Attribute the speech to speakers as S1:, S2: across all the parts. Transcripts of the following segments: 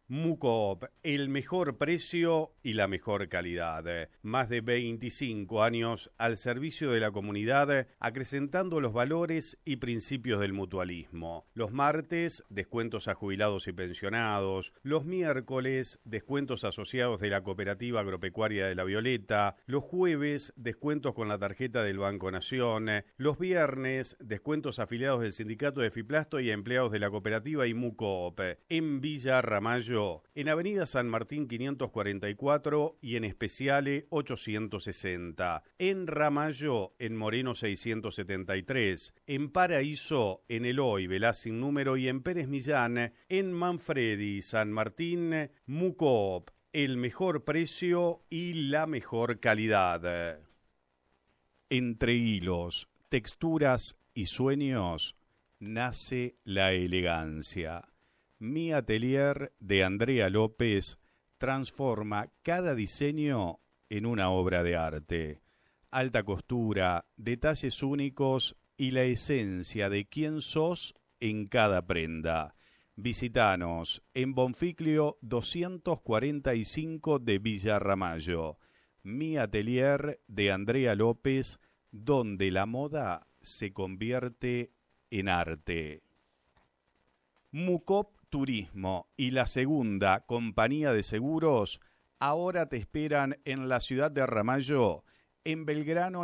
S1: Mucoop, el mejor precio y la mejor calidad. Más de 25 años al servicio de la comunidad, acrecentando los valores y principios del mutualismo. Los martes, descuentos a jubilados y pensionados. Los miércoles, descuentos asociados de la Cooperativa Agropecuaria de La Violeta. Los jueves, descuentos con la tarjeta del Banco Nación. Los viernes, descuentos afiliados del Sindicato de Fiplasto y empleados de la cooperativa y Mucoop. En Villa Ramallo, en Avenida San Martín 544 y en Especiale 860. En Ramallo, en Moreno 673. En Paraíso, en Eloy, Velaz sin número y en Pérez Millán, en Manfredi, San Martín, Mucoop. El mejor precio y la mejor calidad. Entre hilos, texturas y sueños nace la elegancia. Mi Atelier de Andrea López transforma cada diseño en una obra de arte. Alta costura, detalles únicos y la esencia de quién sos en cada prenda. Visítanos en Bonficlio 245 de Villa Ramallo. Mi Atelier de Andrea López, donde la moda se convierte en arte. Mucoop Turismo y la Segunda Compañía de Seguros ahora te esperan en la ciudad de Ramallo, en Belgrano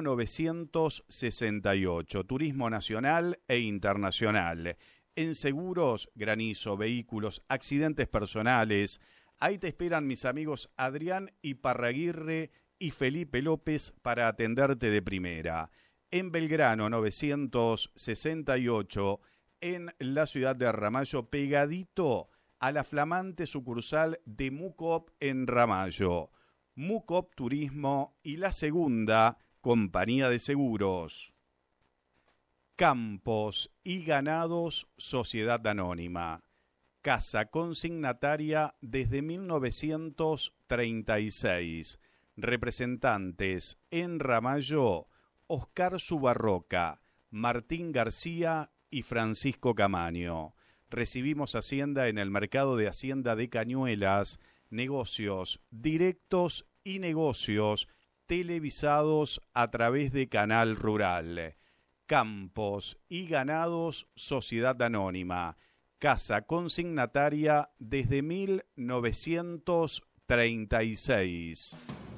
S1: 968, turismo nacional e internacional. En seguros, granizo, vehículos, accidentes personales. Ahí te esperan mis amigos Adrián Iparraguirre y Felipe López para atenderte de primera. En Belgrano 968, en la ciudad de Ramallo, pegadito a la flamante sucursal de Mucoop en Ramallo. Mucoop Turismo y la Segunda Compañía de Seguros. Campos y Ganados Sociedad Anónima. Casa consignataria desde 1936. Representantes en Ramallo, Oscar Subarroca, Martín García y Francisco Camaño. Recibimos Hacienda en el Mercado de Hacienda de Cañuelas, negocios directos y negocios televisados a través de Canal Rural. Campos y Ganados Sociedad Anónima. Casa consignataria desde 1936.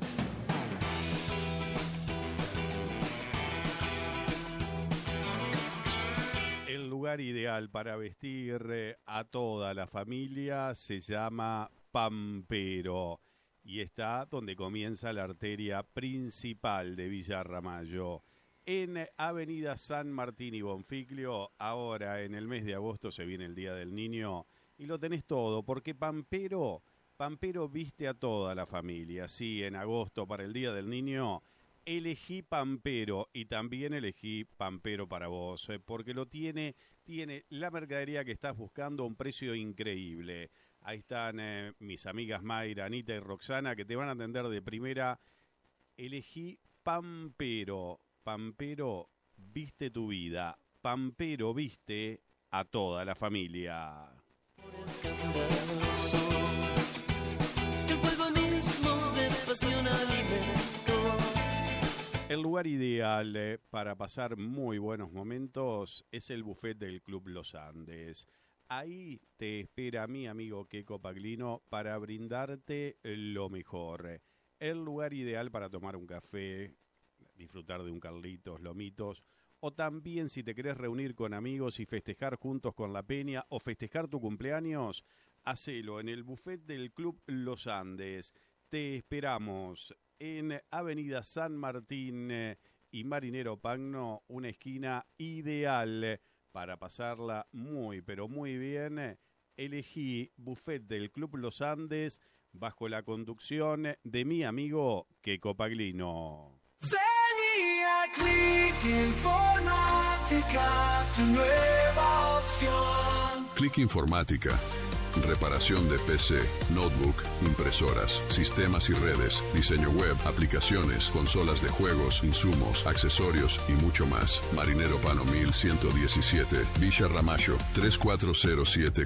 S1: El lugar ideal para vestir a toda la familia se llama Pampero y está donde comienza la arteria principal de Villa Ramallo. En Avenida San Martín y Bonficlio, ahora en el mes de agosto se viene el Día del Niño y lo tenés todo, porque Pampero viste a toda la familia. Sí, en agosto para el Día del Niño, elegí Pampero y también elegí Pampero para vos, porque lo tiene la mercadería que estás buscando a un precio increíble. Ahí están mis amigas Mayra, Anita y Roxana que te van a atender de primera. Elegí Pampero. Pampero viste tu vida. Pampero viste a toda la familia. El lugar ideal para pasar muy buenos momentos es el buffet del Club Los Andes. Ahí te espera mi amigo Queco Paglino para brindarte lo mejor. El lugar ideal para tomar un café, disfrutar de un Carlitos, lomitos, o también si te querés reunir con amigos y festejar juntos con la peña o festejar tu cumpleaños, hacelo en el buffet del Club Los Andes. Te esperamos en Avenida San Martín y Marinero Pagno, una esquina ideal para pasarla muy, pero muy bien. Elegí buffet del Club Los Andes bajo la conducción de mi amigo Queco Paglino.
S2: Click Informática, tu nueva opción.
S3: Click Informática. Reparación de PC, notebook, impresoras, sistemas y redes, diseño web, aplicaciones, consolas de juegos, insumos, accesorios y mucho más. Marinero Pano 1117, Villa Ramallo, 3407